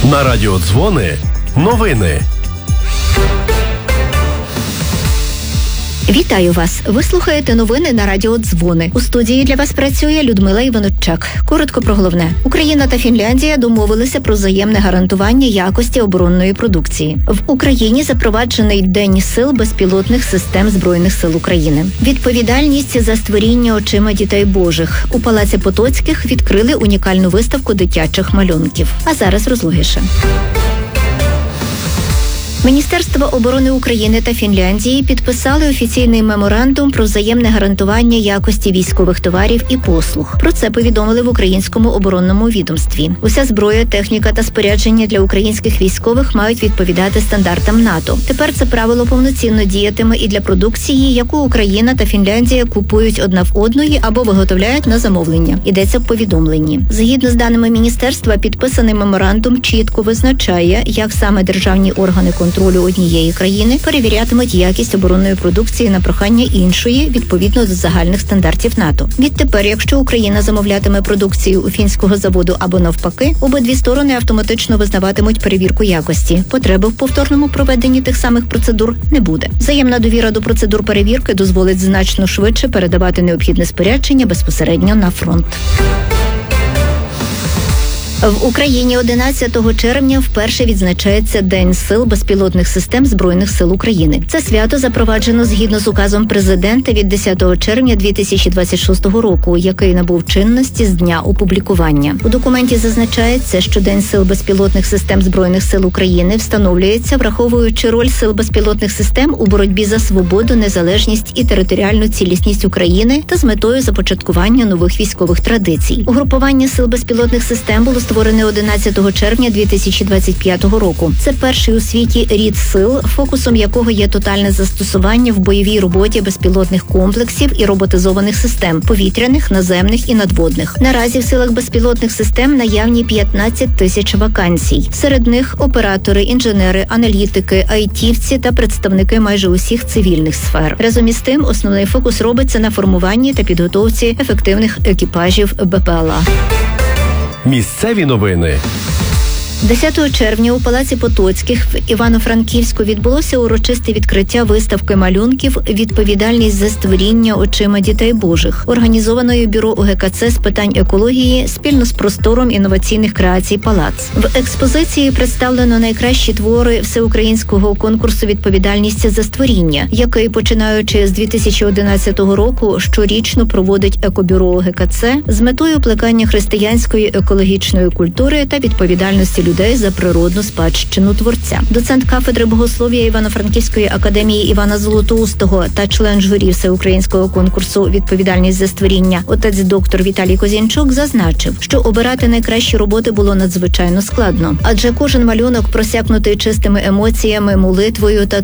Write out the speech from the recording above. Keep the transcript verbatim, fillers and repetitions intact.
На радіо Дзвони новини. Вітаю вас! Ви слухаєте новини на радіо Дзвони. У студії для вас працює Людмила Іваноччак. Коротко про головне. Україна та Фінляндія домовилися про взаємне гарантування якості оборонної продукції. В Україні запроваджений День сил безпілотних систем Збройних сил України. Відповідальність за створіння очима дітей Божих. У Палаці Потоцьких відкрили унікальну виставку дитячих малюнків. А зараз розлогіше. Міністерство оборони України та Фінляндії підписали офіційний меморандум про взаємне гарантування якості військових товарів і послуг. Про це повідомили в українському оборонному відомстві. Уся зброя, техніка та спорядження для українських військових мають відповідати стандартам НАТО. Тепер це правило повноцінно діятиме і для продукції, яку Україна та Фінляндія купують одна в одної або виготовляють на замовлення. Йдеться в повідомленні. Згідно з даними міністерства, підписаний меморандум чітко визначає, як саме державні органи контролю контролю однієї країни перевірятимуть якість оборонної продукції на прохання іншої відповідно до загальних стандартів НАТО. Відтепер, якщо Україна замовлятиме продукцію у фінського заводу або навпаки, обидві сторони автоматично визнаватимуть перевірку якості. Потреби в повторному проведенні тих самих процедур не буде. Взаємна довіра до процедур перевірки дозволить значно швидше передавати необхідне спорядження безпосередньо на фронт. В Україні одинадцятого червня вперше відзначається День сил безпілотних систем Збройних сил України. Це свято запроваджено згідно з указом президента від десятого червня дві тисячі двадцять шостого року, який набув чинності з дня опублікування. У документі зазначається, що День сил безпілотних систем Збройних сил України встановлюється, враховуючи роль сил безпілотних систем у боротьбі за свободу, незалежність і територіальну цілісність України та з метою започаткування нових військових традицій. Угрупування сил безпілотних систем було створений одинадцятого червня дві тисячі двадцять п'ятого року. Це перший у світі рід сил, фокусом якого є тотальне застосування в бойовій роботі безпілотних комплексів і роботизованих систем – повітряних, наземних і надводних. Наразі в силах безпілотних систем наявні п'ятнадцять тисяч вакансій. Серед них – оператори, інженери, аналітики, айтівці та представники майже усіх цивільних сфер. Разом із тим, основний фокус робиться на формуванні та підготовці ефективних екіпажів БПЛА. Місцеві новини. десятого червня у Палаці Потоцьких в Івано-Франківську відбулося урочисте відкриття виставки малюнків «Відповідальність за створіння очима дітей Божих», організованої Бюро У Ге Ка Це з питань екології спільно з простором інноваційних креацій «Палац». В експозиції представлено найкращі твори всеукраїнського конкурсу «Відповідальність за створіння», який, починаючи з дві тисячі одинадцятого року, щорічно проводить Екобюро У Ге Ка Це з метою плекання християнської екологічної культури та відповідальності людей за природну спадщину творця. Доцент кафедри богослов'я Івано-Франківської академії Івана Золотоустого та член журі всеукраїнського конкурсу «Відповідальність за створіння» отець доктор Віталій Козінчук зазначив, що обирати найкращі роботи було надзвичайно складно, адже кожен малюнок просякнутий чистими емоціями, молитвою та